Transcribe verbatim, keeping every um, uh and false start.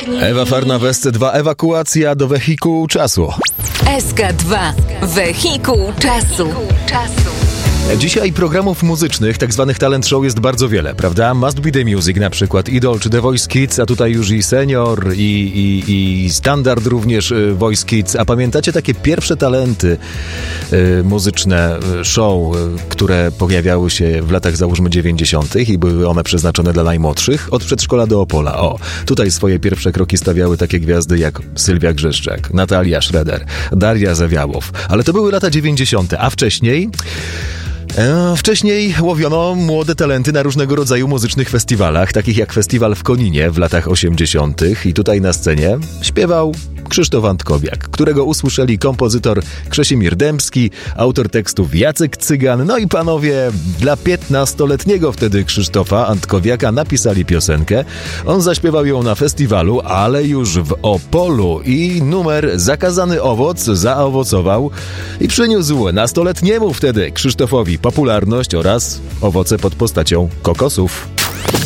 Ewa Farna w S C dwa. Ewakuacja do wehikułu czasu. S K dwa. Wehikuł czasu. Dzisiaj programów muzycznych, tak zwanych talent show jest bardzo wiele, prawda? Must Be The Music na przykład, Idol czy The Voice Kids, a tutaj już i Senior, i, i, i Standard również y, Voice Kids. A pamiętacie takie pierwsze talenty y, muzyczne, y, show, y, które pojawiały się w latach załóżmy dziewięćdziesiątych i były one przeznaczone dla najmłodszych? Od przedszkola do Opola. O, tutaj swoje pierwsze kroki stawiały takie gwiazdy jak Sylwia Grzeszczak, Natalia Schroeder, Daria Zawiałow. Ale to były lata dziewięćdziesiąte, a wcześniej... E, wcześniej łowiono młode talenty na różnego rodzaju muzycznych festiwalach, takich jak festiwal w Koninie w latach osiemdziesiątych i tutaj na scenie śpiewał Krzysztof Antkowiak, którego usłyszeli kompozytor Krzesimir Dębski, autor tekstów Jacek Cygan, no i panowie dla piętnastoletniego wtedy Krzysztofa Antkowiaka napisali piosenkę. On zaśpiewał ją na festiwalu, ale już w Opolu i numer Zakazany owoc zaowocował i przyniósł nastoletniemu wtedy Krzysztofowi popularność oraz owoce pod postacią kokosów.